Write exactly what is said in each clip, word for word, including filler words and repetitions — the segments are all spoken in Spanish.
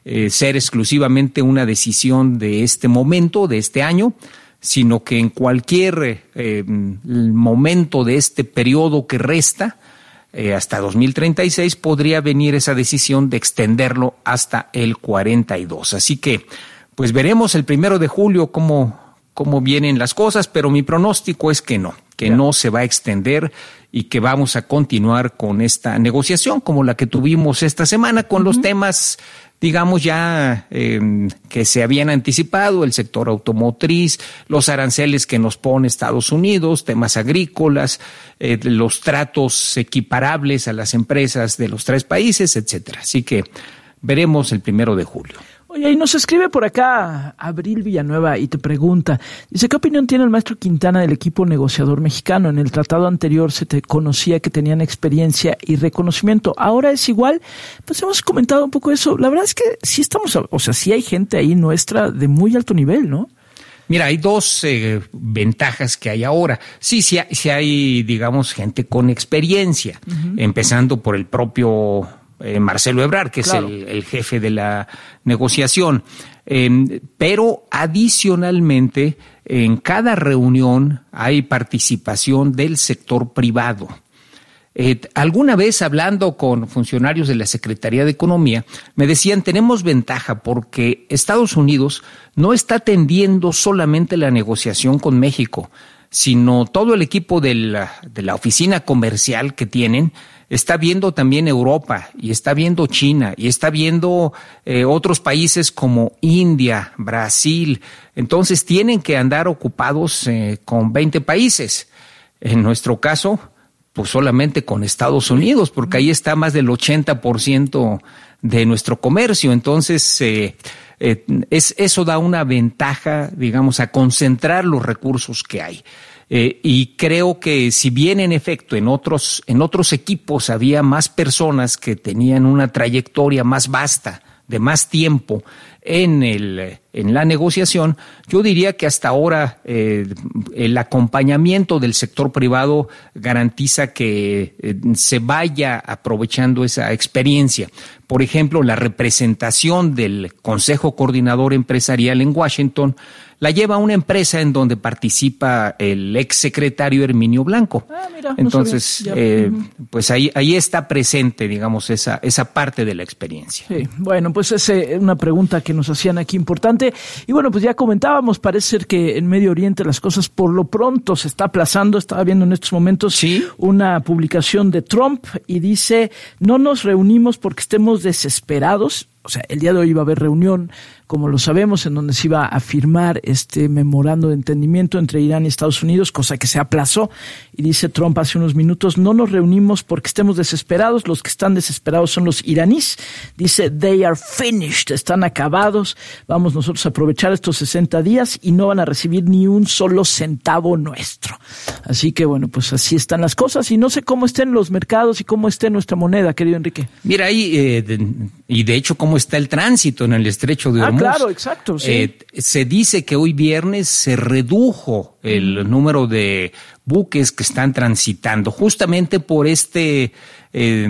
eh, ser exclusivamente una decisión de este momento, de este año, sino que en cualquier eh, momento de este periodo que resta, eh, hasta dos mil treinta y seis, podría venir esa decisión de extenderlo hasta el cuarenta y dos. Así que, pues veremos el primero de julio cómo, cómo vienen las cosas, pero mi pronóstico es que no, que yeah. no se va a extender y que vamos a continuar con esta negociación como la que tuvimos esta semana con uh-huh. los temas, digamos ya eh, que se habían anticipado, el sector automotriz, los aranceles que nos pone Estados Unidos, temas agrícolas, eh, los tratos equiparables a las empresas de los tres países, etcétera. Así que veremos el primero de julio. Oye, y nos escribe por acá Abril Villanueva y te pregunta, dice, ¿qué opinión tiene el maestro Quintana del equipo negociador mexicano? En el tratado anterior se te conocía que tenían experiencia y reconocimiento. ¿Ahora es igual? Pues hemos comentado un poco eso. La verdad es que sí estamos, o sea, sí hay gente ahí nuestra de muy alto nivel, ¿no? Mira, hay dos eh, ventajas que hay ahora. Sí, sí, sí hay, digamos, gente con experiencia, uh-huh. empezando por el propio Eh, Marcelo Ebrard, que claro. es el, el jefe de la negociación. Eh, pero adicionalmente, en cada reunión hay participación del sector privado. Eh, alguna vez hablando con funcionarios de la Secretaría de Economía, me decían, tenemos ventaja porque Estados Unidos no está atendiendo solamente la negociación con México, sino todo el equipo de la, de la oficina comercial que tienen está viendo también Europa y está viendo China y está viendo eh, otros países como India, Brasil. Entonces tienen que andar ocupados eh, con veinte países. En nuestro caso, pues solamente con Estados Unidos, porque ahí está más del ochenta por ciento de nuestro comercio. Entonces, eh, eh, es, eso da una ventaja, digamos, a concentrar los recursos que hay. Eh, y creo que si bien en efecto en otros, en otros equipos había más personas que tenían una trayectoria más vasta, de más tiempo en el, en la negociación, yo diría que hasta ahora eh, el acompañamiento del sector privado garantiza que eh, se vaya aprovechando esa experiencia. Por ejemplo, la representación del Consejo Coordinador Empresarial en Washington la lleva una empresa en donde participa el exsecretario Herminio Blanco. Ah, mira, Entonces, no eh, uh-huh. pues ahí, ahí está presente, digamos, esa, esa parte de la experiencia. Sí, bueno, pues es eh, una pregunta que nos hacían aquí importante. Y bueno, pues ya comentábamos, parece ser que en Medio Oriente las cosas por lo pronto se está aplazando. Estaba viendo en estos momentos ¿Sí? una publicación de Trump y dice, no nos reunimos porque estemos desesperados. O sea, el día de hoy iba a haber reunión, como lo sabemos, en donde se iba a firmar este memorando de entendimiento entre Irán y Estados Unidos, cosa que se aplazó. Y dice Trump hace unos minutos, no nos reunimos porque estemos desesperados, los que están desesperados son los iraníes. Dice, they are finished, están acabados, vamos nosotros a aprovechar estos sesenta días y no van a recibir ni un solo centavo nuestro. Así que bueno, pues así están las cosas y no sé cómo estén los mercados y cómo esté nuestra moneda, querido Enrique. Mira ahí, eh, de, y de hecho, cómo está el tránsito en el Estrecho de Hormuz. Ah, claro, exacto, sí. Eh, se dice que hoy viernes se redujo el mm. número de buques que están transitando, justamente por este eh,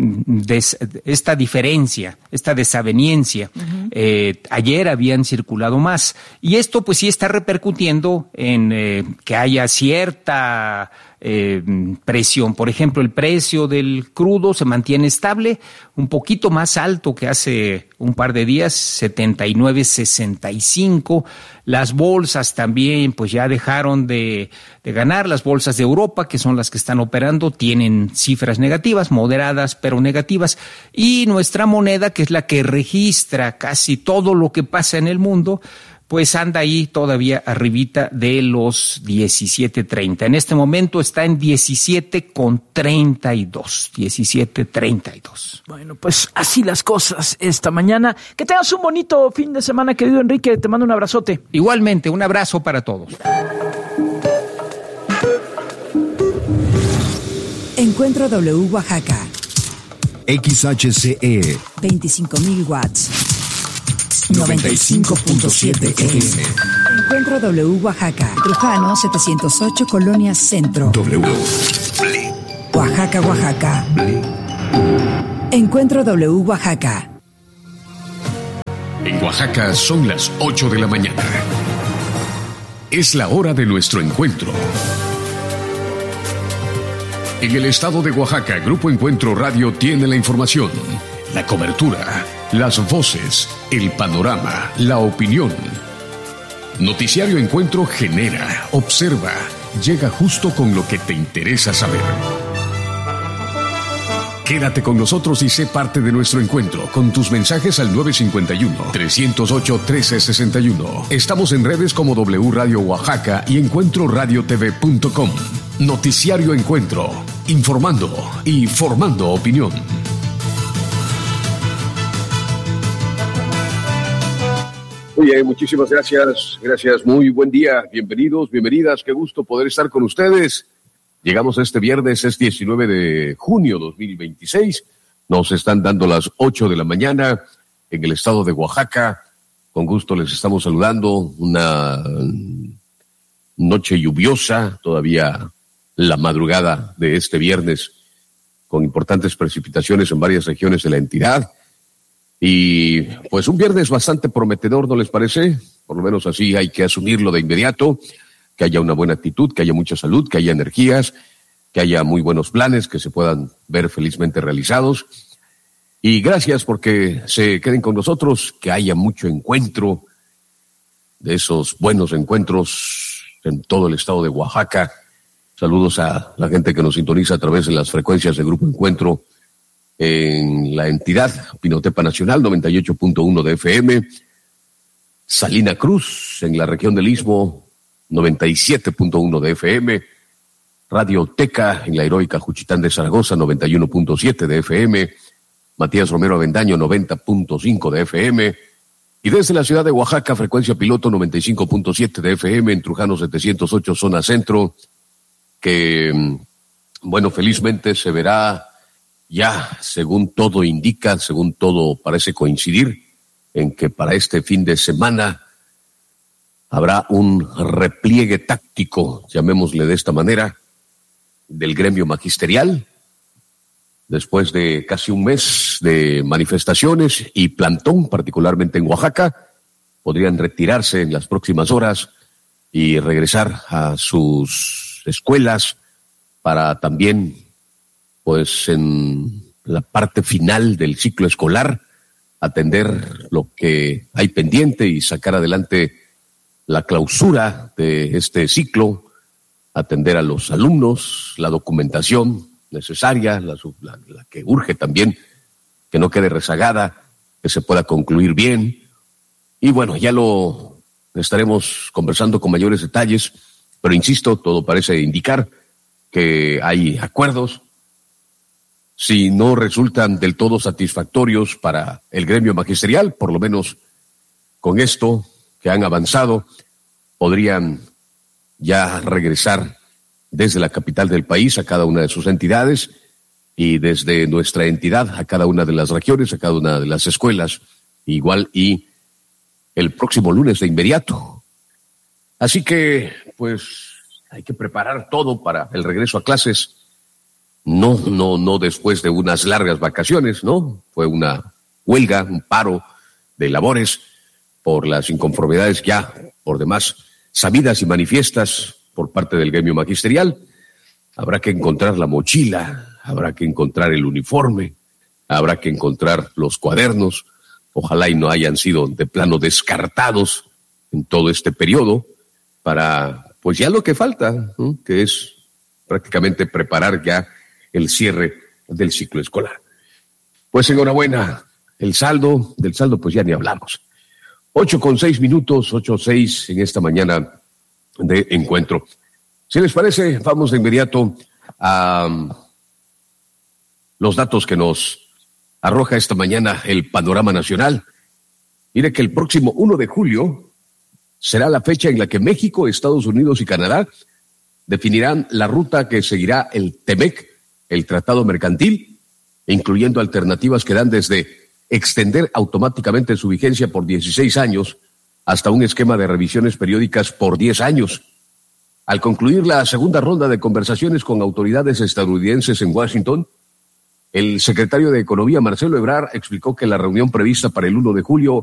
des, esta diferencia, esta desaveniencia. Uh-huh. Eh, ayer habían circulado más. Y esto pues sí está repercutiendo en eh, que haya cierta eh, presión. Por ejemplo, el precio del crudo se mantiene estable, un poquito más alto que hace un par de días, setenta y nueve sesenta y cinco. Las bolsas también pues ya dejaron de, de ganar. Las bolsas de Europa, que son las que están operando, tienen cifras negativas, moderadas pero negativas. Y nuestra moneda, que es la que registra casi todo lo que pasa en el mundo, pues anda ahí todavía arribita de los diecisiete treinta. En este momento está en diecisiete con treinta y dos. diecisiete treinta y dos. Bueno, pues así las cosas esta mañana. Que tengas un bonito fin de semana, querido Enrique. Te mando un abrazote. Igualmente, un abrazo para todos. Encuentro W Oaxaca. X H C E. veinticinco mil watts. noventa y cinco punto siete F M. Encuentro W Oaxaca. Trujano setecientos ocho, Colonia Centro. W. Oaxaca, Oaxaca. Encuentro W Oaxaca. En Oaxaca son las ocho de la mañana. Es la hora de nuestro encuentro. En el estado de Oaxaca, Grupo Encuentro Radio tiene la información, la cobertura, las voces, el panorama, la opinión. Noticiario Encuentro genera, observa, llega justo con lo que te interesa saber. Quédate con nosotros y sé parte de nuestro encuentro con tus mensajes al nueve cinco uno, tres cero ocho, uno tres seis uno. Estamos en redes como W Radio Oaxaca y encuentro radio t v punto com. Noticiario Encuentro, informando y formando opinión. Muy bien, muchísimas gracias, gracias, muy buen día, bienvenidos, bienvenidas, qué gusto poder estar con ustedes. Llegamos a este viernes, es diecinueve de junio de dos mil veintiséis, nos están dando las ocho de la mañana en el estado de Oaxaca. Con gusto les estamos saludando, una noche lluviosa, todavía la madrugada de este viernes, con importantes precipitaciones en varias regiones de la entidad. Y pues un viernes bastante prometedor, ¿no les parece? Por lo menos así hay que asumirlo de inmediato. Que haya una buena actitud, que haya mucha salud, que haya energías, que haya muy buenos planes que se puedan ver felizmente realizados. Y gracias porque se queden con nosotros, que haya mucho encuentro, de esos buenos encuentros en todo el estado de Oaxaca. Saludos a la gente que nos sintoniza a través de las frecuencias de Grupo Encuentro en la entidad, Pinotepa Nacional, noventa y ocho punto uno de F M, Salina Cruz, en la región del Istmo, noventa y siete punto uno de F M, Radio Teca en la heroica Juchitán de Zaragoza, noventa y uno punto siete de F M, Matías Romero Avendaño, noventa punto cinco de F M, y desde la ciudad de Oaxaca, frecuencia piloto noventa y cinco punto siete de F M, en Trujano setecientos ocho, zona centro, que, bueno, felizmente se verá ya, según todo indica, según todo parece coincidir, en que para este fin de semana habrá un repliegue táctico, llamémosle de esta manera, del gremio magisterial, después de casi un mes de manifestaciones y plantón, particularmente en Oaxaca. Podrían retirarse en las próximas horas y regresar a sus escuelas para también, pues en la parte final del ciclo escolar, atender lo que hay pendiente y sacar adelante la clausura de este ciclo, atender a los alumnos, la documentación necesaria, la, la, la que urge también, que no quede rezagada, que se pueda concluir bien. Y bueno, ya lo estaremos conversando con mayores detalles, pero insisto, todo parece indicar que hay acuerdos. Si no resultan del todo satisfactorios para el gremio magisterial, por lo menos con esto que han avanzado, podrían ya regresar desde la capital del país a cada una de sus entidades y desde nuestra entidad a cada una de las regiones, a cada una de las escuelas, igual y el próximo lunes de inmediato. Así que, pues, hay que preparar todo para el regreso a clases. No, no, no después de unas largas vacaciones, ¿no? Fue una huelga, un paro de labores por las inconformidades ya por demás sabidas y manifiestas por parte del gremio magisterial. Habrá que encontrar la mochila, habrá que encontrar el uniforme, habrá que encontrar los cuadernos. Ojalá y no hayan sido de plano descartados en todo este periodo para, pues ya lo que falta, ¿no? Que es prácticamente preparar ya el cierre del ciclo escolar. Pues enhorabuena, el saldo, del saldo pues ya ni hablamos. Ocho con seis minutos, ocho seis en esta mañana de encuentro. Si les parece, vamos de inmediato a um, los datos que nos arroja esta mañana el panorama nacional. Mire que el próximo uno de julio será la fecha en la que México, Estados Unidos y Canadá definirán la ruta que seguirá el TEMEC, el Tratado Mercantil, incluyendo alternativas que dan desde extender automáticamente su vigencia por dieciséis años hasta un esquema de revisiones periódicas por diez años. Al concluir la segunda ronda de conversaciones con autoridades estadounidenses en Washington, el secretario de Economía, Marcelo Ebrard, explicó que la reunión prevista para el uno de julio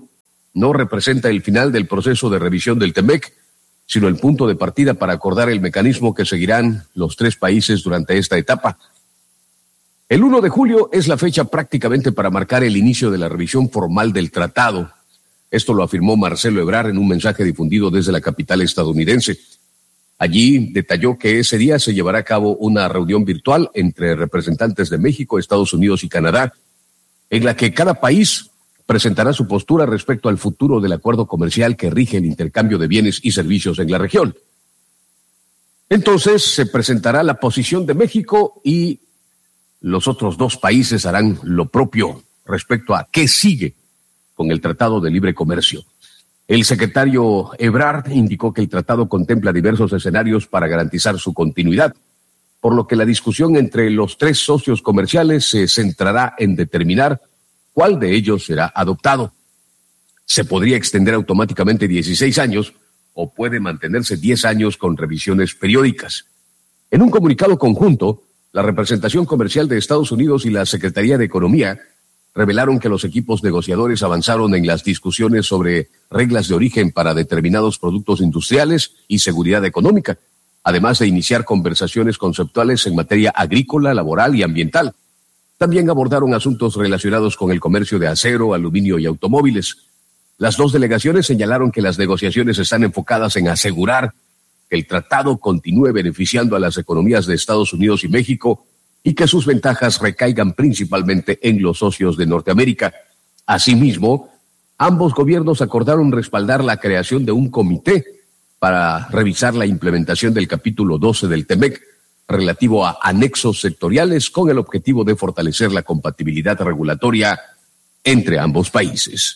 no representa el final del proceso de revisión del TEMEC, sino el punto de partida para acordar el mecanismo que seguirán los tres países durante esta etapa. El primero de julio es la fecha prácticamente para marcar el inicio de la revisión formal del tratado. Esto lo afirmó Marcelo Ebrard en un mensaje difundido desde la capital estadounidense. Allí detalló que ese día se llevará a cabo una reunión virtual entre representantes de México, Estados Unidos y Canadá, en la que cada país presentará su postura respecto al futuro del acuerdo comercial que rige el intercambio de bienes y servicios en la región. Entonces se presentará la posición de México y los otros dos países harán lo propio respecto a qué sigue con el Tratado de Libre Comercio. El secretario Ebrard indicó que el tratado contempla diversos escenarios para garantizar su continuidad, por lo que la discusión entre los tres socios comerciales se centrará en determinar cuál de ellos será adoptado. Se podría extender automáticamente dieciséis años o puede mantenerse diez años con revisiones periódicas. En un comunicado conjunto, la representación comercial de Estados Unidos y la Secretaría de Economía revelaron que los equipos negociadores avanzaron en las discusiones sobre reglas de origen para determinados productos industriales y seguridad económica, además de iniciar conversaciones conceptuales en materia agrícola, laboral y ambiental. También abordaron asuntos relacionados con el comercio de acero, aluminio y automóviles. Las dos delegaciones señalaron que las negociaciones están enfocadas en asegurar que el tratado continúe beneficiando a las economías de Estados Unidos y México y que sus ventajas recaigan principalmente en los socios de Norteamérica. Asimismo, ambos gobiernos acordaron respaldar la creación de un comité para revisar la implementación del capítulo doce del TEMEC relativo a anexos sectoriales con el objetivo de fortalecer la compatibilidad regulatoria entre ambos países.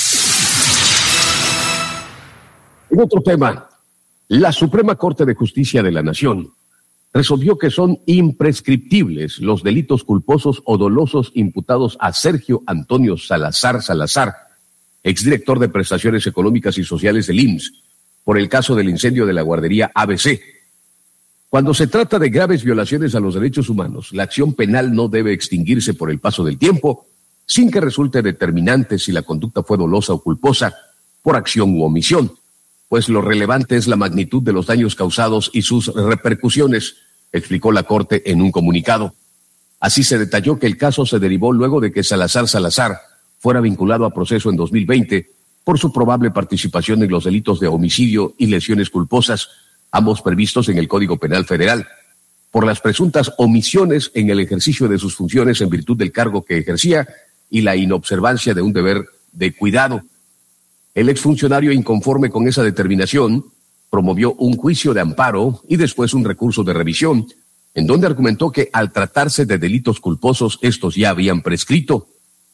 En otro tema, la Suprema Corte de Justicia de la Nación resolvió que son imprescriptibles los delitos culposos o dolosos imputados a Sergio Antonio Salazar Salazar, exdirector de Prestaciones Económicas y Sociales del I M S S, por el caso del incendio de la guardería A B C. Cuando se trata de graves violaciones a los derechos humanos, la acción penal no debe extinguirse por el paso del tiempo, sin que resulte determinante si la conducta fue dolosa o culposa por acción u omisión, pues lo relevante es la magnitud de los daños causados y sus repercusiones, explicó la Corte en un comunicado. Así se detalló que el caso se derivó luego de que Salazar Salazar fuera vinculado a proceso en dos mil veinte por su probable participación en los delitos de homicidio y lesiones culposas, ambos previstos en el Código Penal Federal, por las presuntas omisiones en el ejercicio de sus funciones en virtud del cargo que ejercía y la inobservancia de un deber de cuidado. El exfuncionario, inconforme con esa determinación, promovió un juicio de amparo y después un recurso de revisión, en donde argumentó que al tratarse de delitos culposos, estos ya habían prescrito.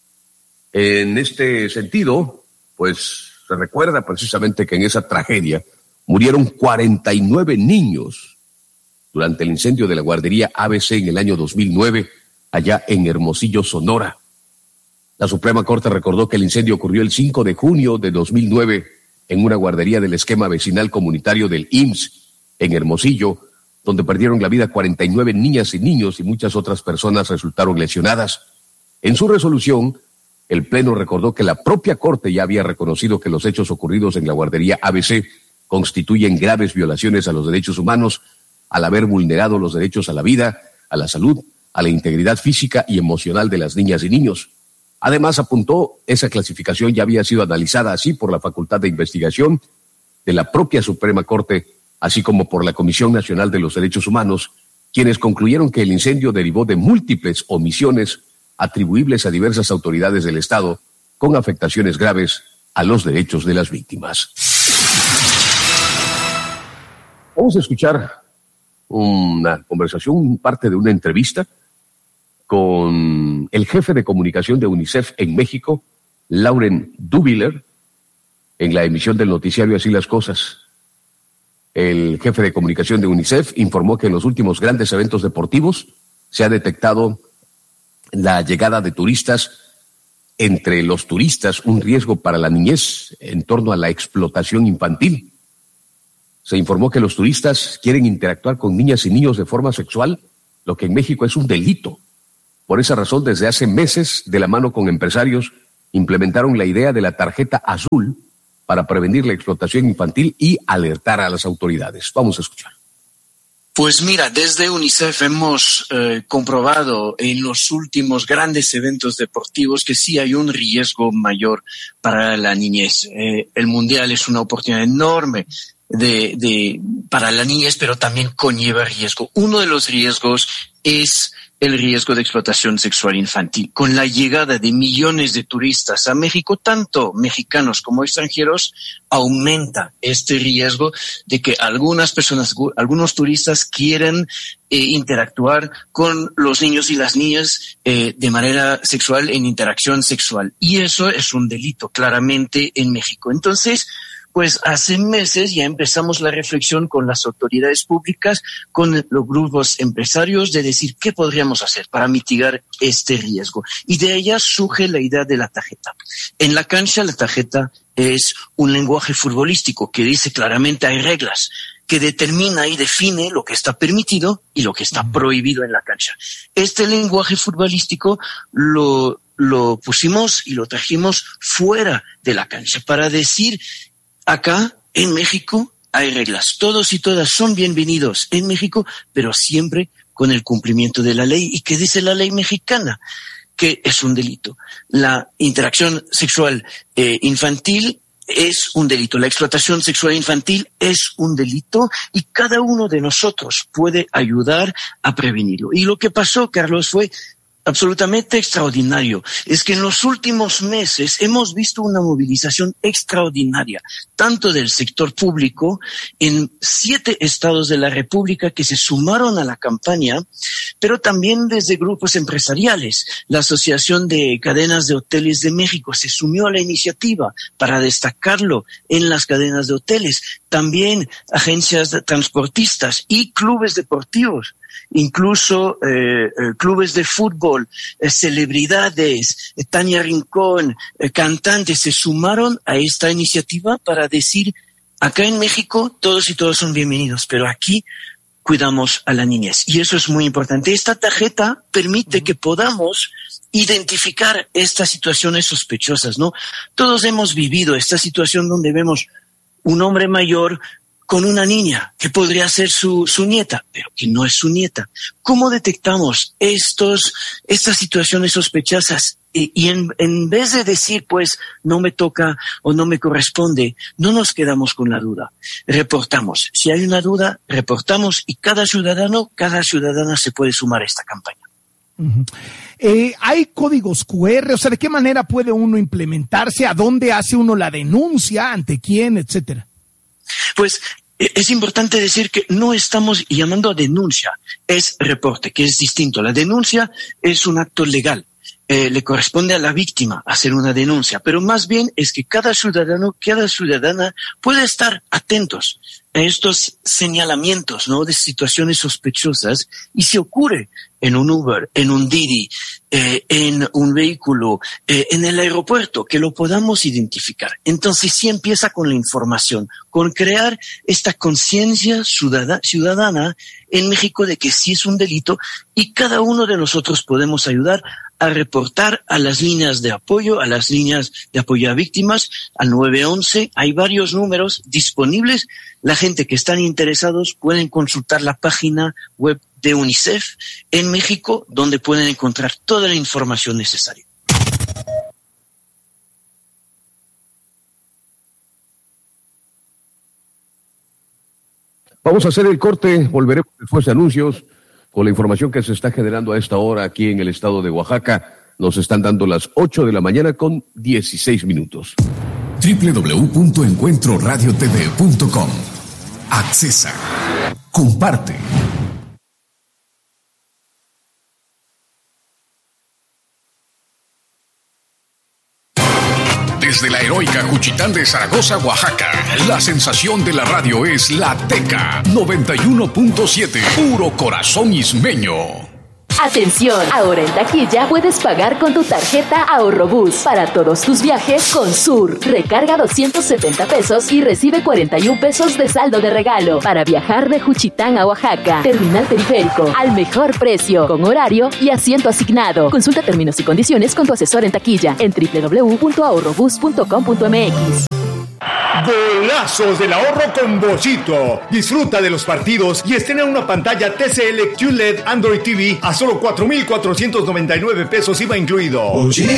En este sentido, pues se recuerda precisamente que en esa tragedia murieron cuarenta y nueve niños durante el incendio de la guardería A B C en el año dos mil nueve, allá en Hermosillo, Sonora. La Suprema Corte recordó que el incendio ocurrió el cinco de junio de dos mil nueve en una guardería del esquema vecinal comunitario del I M S S en Hermosillo, donde perdieron la vida cuarenta y nueve niñas y niños y muchas otras personas resultaron lesionadas. En su resolución, el Pleno recordó que la propia Corte ya había reconocido que los hechos ocurridos en la guardería A B C constituyen graves violaciones a los derechos humanos al haber vulnerado los derechos a la vida, a la salud, a la integridad física y emocional de las niñas y niños. Además, apuntó, esa clasificación ya había sido analizada así por la Facultad de Investigación de la propia Suprema Corte, así como por la Comisión Nacional de los Derechos Humanos, quienes concluyeron que el incendio derivó de múltiples omisiones atribuibles a diversas autoridades del Estado, con afectaciones graves a los derechos de las víctimas. Vamos a escuchar una conversación, parte de una entrevista con el jefe de comunicación de UNICEF en México, Lauren Dubiller, en la emisión del noticiario Así las Cosas. El jefe de comunicación de UNICEF informó que en los últimos grandes eventos deportivos se ha detectado la llegada de turistas, entre los turistas un riesgo para la niñez en torno a la explotación infantil. Se informó que los turistas quieren interactuar con niñas y niños de forma sexual, lo que en México es un delito. Por esa razón, desde hace meses, de la mano con empresarios, implementaron la idea de la tarjeta azul para prevenir la explotación infantil y alertar a las autoridades. Vamos a escuchar. Pues mira, desde UNICEF hemos eh, comprobado en los últimos grandes eventos deportivos que sí hay un riesgo mayor para la niñez. Eh, el Mundial es una oportunidad enorme de, de, para la niñez, pero también conlleva riesgo. Uno de los riesgos es el riesgo de explotación sexual infantil. Con la llegada de millones de turistas a México, tanto mexicanos como extranjeros, aumenta este riesgo de que algunas personas, algunos turistas quieren eh, interactuar con los niños y las niñas eh, de manera sexual, en interacción sexual. Y eso es un delito claramente en México. Entonces, pues hace meses ya empezamos la reflexión con las autoridades públicas, con los grupos empresarios, de decir qué podríamos hacer para mitigar este riesgo. Y de ella surge la idea de la tarjeta. En la cancha, la tarjeta es un lenguaje futbolístico que dice claramente hay reglas, que determina y define lo que está permitido y lo que está prohibido en la cancha. Este lenguaje futbolístico lo, lo pusimos y lo trajimos fuera de la cancha para decir: acá, en México, hay reglas. Todos y todas son bienvenidos en México, pero siempre con el cumplimiento de la ley. ¿Y qué dice la ley mexicana? Que es un delito. La interacción sexual eh, infantil es un delito. La explotación sexual infantil es un delito y cada uno de nosotros puede ayudar a prevenirlo. Y lo que pasó, Carlos, fue absolutamente extraordinario. Es que en los últimos meses hemos visto una movilización extraordinaria, tanto del sector público en siete estados de la República que se sumaron a la campaña, pero también desde grupos empresariales. La Asociación de Cadenas de Hoteles de México se sumió a la iniciativa para destacarlo en las cadenas de hoteles. También agencias de transportistas y clubes deportivos. Incluso eh, eh, clubes de fútbol, eh, celebridades, eh, Tania Rincón, eh, cantantes se sumaron a esta iniciativa para decir: acá en México todos y todas son bienvenidos, pero aquí cuidamos a la niñez. Y eso es muy importante. Esta tarjeta permite que podamos identificar estas situaciones sospechosas, ¿no? Todos hemos vivido esta situación donde vemos un hombre mayor con una niña que podría ser su, su nieta, pero que no es su nieta. ¿Cómo detectamos estos, estas situaciones sospechosas? Y, y en, en vez de decir, pues, no me toca o no me corresponde, no nos quedamos con la duda. Reportamos. Si hay una duda, reportamos y cada ciudadano, cada ciudadana se puede sumar a esta campaña. Uh-huh. Eh, ¿Hay códigos cu erre? O sea, ¿de qué manera puede uno implementarse? ¿A dónde hace uno la denuncia? ¿Ante quién? Etcétera. Pues es importante decir que no estamos llamando a denuncia, es reporte, que es distinto. La denuncia es un acto legal, eh, le corresponde a la víctima hacer una denuncia, pero más bien es que cada ciudadano, cada ciudadana puede estar atentos a estos señalamientos, ¿no?, de situaciones sospechosas, y si ocurre en un Uber, en un Didi, eh, en un vehículo, eh, en el aeropuerto, que lo podamos identificar. Entonces sí empieza con la información, con crear esta conciencia ciudadana, ciudadana en México de que sí es un delito y cada uno de nosotros podemos ayudar a reportar a las líneas de apoyo, a las líneas de apoyo a víctimas, al nueve once. Hay varios números disponibles. La gente que están interesados pueden consultar la página web de UNICEF en México, donde pueden encontrar toda la información necesaria. Vamos a hacer el corte, volveremos después de anuncios con la información que se está generando a esta hora aquí en el estado de Oaxaca. Nos están dando las ocho de la mañana con dieciséis minutos. doble u doble u doble u punto encuentro radio t v punto com. Accesa. Comparte. Desde la heroica Juchitán de Zaragoza, Oaxaca, la sensación de la radio es La Teca noventa y uno punto siete, puro corazón ismeño. Atención, ahora en taquilla puedes pagar con tu tarjeta Ahorrobús para todos tus viajes con Sur. Recarga doscientos setenta pesos y recibe cuarenta y un pesos de saldo de regalo para viajar de Juchitán a Oaxaca. Terminal Periférico, al mejor precio, con horario y asiento asignado. Consulta términos y condiciones con tu asesor en taquilla en doble u doble u doble u punto ahorrobús punto com punto m x. Golazos del ahorro con Bollito. Disfruta de los partidos y estrena una pantalla T C L Q L E D Android T V a solo cuatro mil cuatrocientos noventa y nueve pesos I V A incluido. Bollito.